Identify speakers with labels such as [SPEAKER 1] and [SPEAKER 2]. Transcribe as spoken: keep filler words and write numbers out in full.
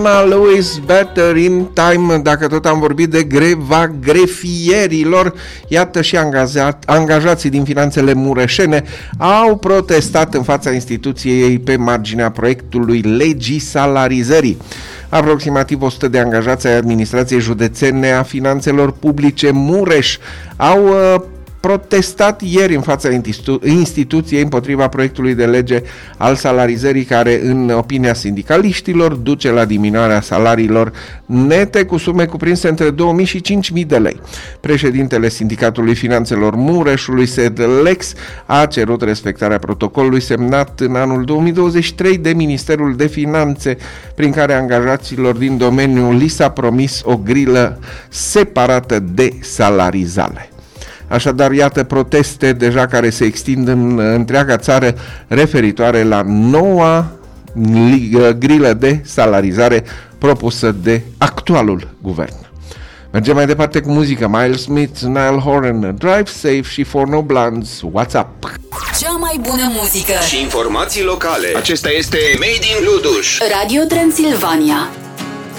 [SPEAKER 1] Ana Lewis Better in Time. Dacă tot am vorbit de greva grefierilor, iată și angajat, angajații din finanțele mureșene au protestat în fața instituției pe marginea proiectului legii salarizării. Aproximativ o sută de angajați ai administrației județene a finanțelor publice Mureș au uh, protestat ieri în fața institu- instituției împotriva proiectului de lege al salarizării care, în opinia sindicaliștilor, duce la diminuarea salariilor nete cu sume cuprinse între două mii și cinci mii de lei. Președintele Sindicatului Finanțelor Mureșului, Sedlex, a cerut respectarea protocolului semnat în anul două mii douăzeci și trei de Ministerul de Finanțe, prin care angajaților din domeniu li s-a promis o grilă separată de salarizare. Așadar, iată proteste deja care se extind în întreaga țară referitoare la noua grilă de salarizare propusă de actualul guvern. Mergem mai departe cu muzică. Miles Smith, Niall Horan, Drive Safe și For No Blondes, What's Up?
[SPEAKER 2] Cea mai bună muzică
[SPEAKER 3] și informații locale. Acesta este Made in Luduș,
[SPEAKER 2] Radio Transilvania.